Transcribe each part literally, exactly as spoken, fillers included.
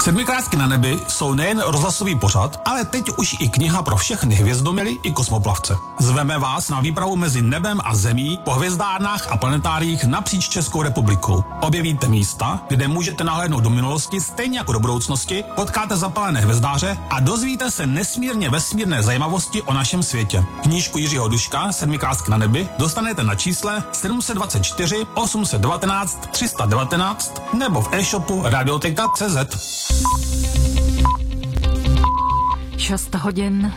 Sedmikrásky na nebi jsou nejen rozhlasový pořad, ale teď už i kniha pro všechny hvězdomily i kosmoplavce. Zveme vás na výpravu mezi nebem a zemí po hvězdárnách a planetáriích napříč Českou republikou. Objevíte místa, kde můžete nahlédnout do minulosti stejně jako do budoucnosti, potkáte zapalené hvězdáře a dozvíte se nesmírně vesmírné zajímavosti o našem světě. Knížku Jiřího Duška Sedmikrásky na nebi dostanete na čísle sedm set dvacet čtyři osm set devatenáct tři sta devatenáct nebo v e-shopu radioteka tečka cé zet. šest hodin.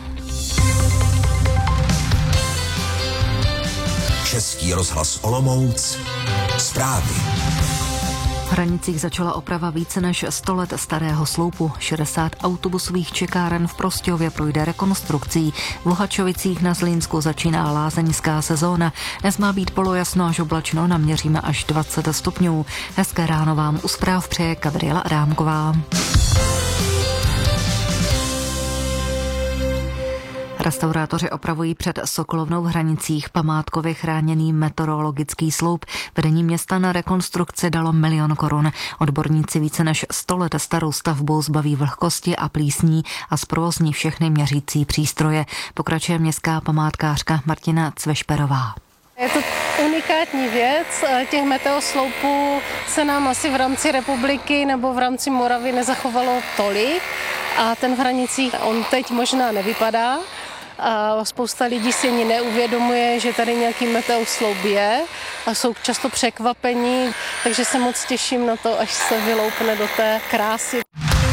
Český rozhlas Olomouc. Zprávy. V Hranicích začala oprava více než sto let starého sloupu. šedesát autobusových čekáren v Prostějově projde rekonstrukcí. V Luhačovicích na Zlínsku začíná lázeňská sezóna. Dnes má být polojasno až oblačno, naměříme až dvacet stupňů. Hezké ráno vám u zpráv přeje Gabriela Adámková. Restaurátoři opravují před Sokolovnou v Hranicích památkově chráněný meteorologický sloup. Vedení města na rekonstrukci dalo milion korun. Odborníci více než sto let starou stavbou zbaví vlhkosti a plísní a zprovozní všechny měřící přístroje. Pokračuje městská památkářka Martina Cvešperová. Je to unikátní věc, těch meteosloupů se nám asi v rámci republiky nebo v rámci Moravy nezachovalo tolik a ten v Hranicích, on teď možná nevypadá. A spousta lidí si ani neuvědomuje, že tady nějaký meteosloup je a jsou často překvapení, takže se moc těším na to, až se vyloupne do té krásy.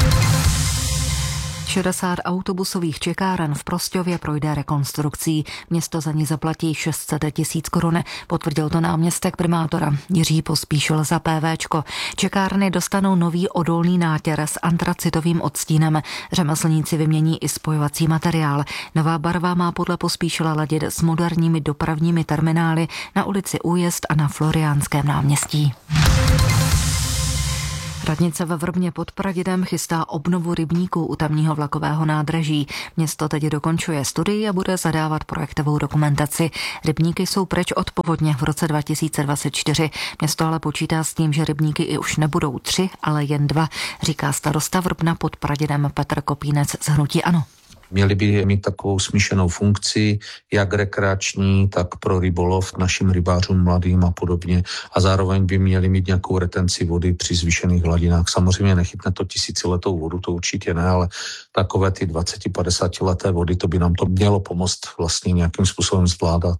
šedesát autobusových čekáren v Prostějově projde rekonstrukcí. Město za ní zaplatí šest set tisíc korun, potvrdil to náměstek primátora Jiří Pospíšil za PVčko. Čekárny dostanou nový odolný nátěr s antracitovým odstínem. Řemeslníci vymění i spojovací materiál. Nová barva má podle Pospíšila ladit s moderními dopravními terminály na ulici Újezd a na Floriánském náměstí. Radnice ve Vrbně pod Pradědem chystá obnovu rybníků u tamního vlakového nádraží. Město teď dokončuje studii a bude zadávat projektovou dokumentaci. Rybníky jsou pryč od povodně v roce dva tisíce dvacet čtyři. Město ale počítá s tím, že rybníky i už nebudou tři, ale jen dva, říká starosta Vrbna pod Pradědem Petr Kopínec z hnutí ANO. Měli by mít takovou smíšenou funkci, jak rekreační, tak pro rybolov našim rybářům mladým a podobně. A zároveň by měli mít nějakou retenci vody při zvýšených hladinách. Samozřejmě nechytne to tisíciletou vodu, to určitě ne, ale takové ty dvacet až padesát leté vody, to by nám to mělo pomoct vlastně nějakým způsobem zvládat.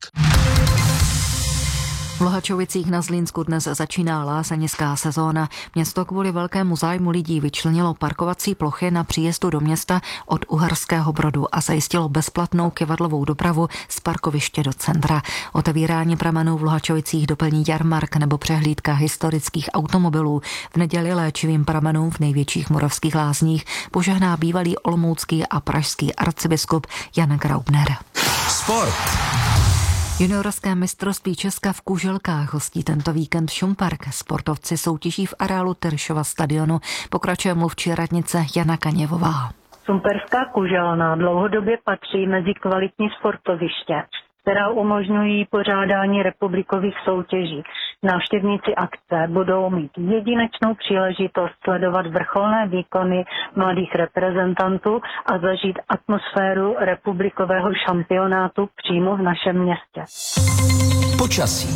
V Luhačovicích na Zlínsku dnes začíná lázeňská sezóna. Město kvůli velkému zájmu lidí vyčlenilo parkovací plochy na příjezdu do města od Uherského Brodu a zajistilo bezplatnou kyvadlovou dopravu z parkoviště do centra. Otevírání pramenů v Luhačovicích doplní jarmark nebo přehlídka historických automobilů. V neděli léčivým pramenům v největších moravských lázních požehná bývalý olomoucký a pražský arcibiskup Jan Graubner. Sport. Juniorské mistrovství Česka v kuželkách hostí tento víkend Šumperk. Sportovci soutěží v areálu Teršova stadionu. Pokračuje mluvčí radnice Jana Kaněvová. Šumperská kuželna dlouhodobě patří mezi kvalitní sportoviště, která umožňují pořádání republikových soutěží. Návštěvníci akce budou mít jedinečnou příležitost sledovat vrcholné výkony mladých reprezentantů a zažít atmosféru republikového šampionátu přímo v našem městě. Počasí.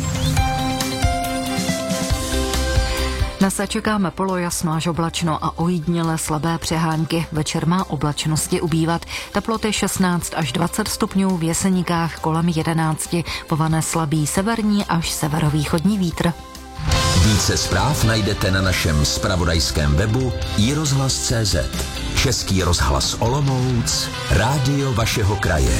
Dnes se čekáme polojasno až oblačno a ojedinělé slabé přehánky. Večer má oblačnosti ubývat. Teploty šestnáct až dvacet stupňů, v Jeseníkách kolem jedenáct. Povane slabý severní až severovýchodní vítr. Více zpráv najdete na našem zpravodajském webu i rozhlas tečka cé zet. Český rozhlas Olomouc, rádio vašeho kraje.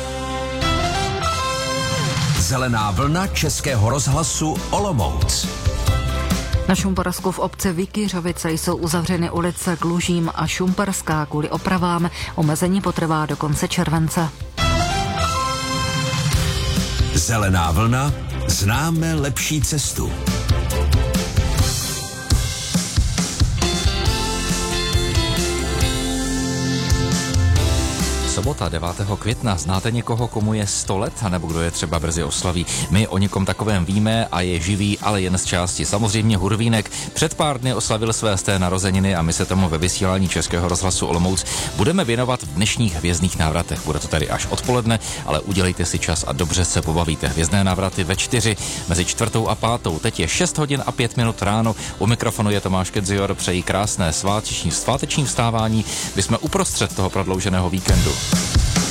Zelená vlna Českého rozhlasu Olomouc. Na Šumpersku v obci Vykyřovice jsou uzavřeny ulice k Lužím a Šumperská kvůli opravám. Omezení potrvá do konce července. Zelená vlna, známe lepší cestu. sobota devátého května. Znáte někoho, komu je sto let, anebo kdo je třeba brzy oslaví? My o někom takovém víme a je živý, ale jen z části. Samozřejmě Hurvínek před pár dny oslavil své sté narozeniny a my se tomu ve vysílání Českého rozhlasu Olomouc budeme věnovat v dnešních hvězdných návratech. Bude to tady až odpoledne, ale udělejte si čas a dobře se pobavíte. Hvězdné návraty ve čtyři mezi čtvrtou a pátou. Teď je šest hodin a pět minut ráno. U mikrofonu je Tomáš Kedzior, přejí krásné sváteční, sváteční vstávání. My jsme uprostřed toho prodlouženého víkendu.